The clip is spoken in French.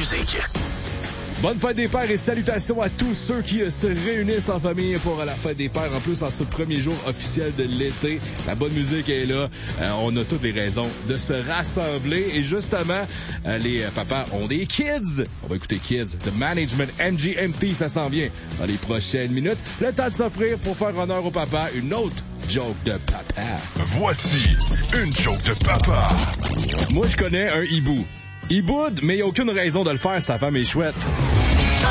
musique. Bonne fête des pères et salutations à tous ceux qui se réunissent en famille pour la fête des pères. En plus, en ce premier jour officiel de l'été, la bonne musique est là. On a toutes les raisons de se rassembler. Et justement, les papas ont des kids. On va écouter Kids. The Management MGMT, ça s'en vient dans les prochaines minutes. Le temps de s'offrir pour faire honneur au papa. Une autre joke de papa. Voici une joke de papa. Moi, je connais un hibou. Il boude, mais il n'y a aucune raison de le faire, sa femme est chouette.